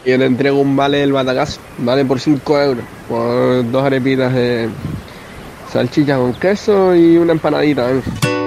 Yo te entrego un vale del batacazo, vale por 5 euros, por dos arepitas de salchicha con queso y una empanadita, ¿eh?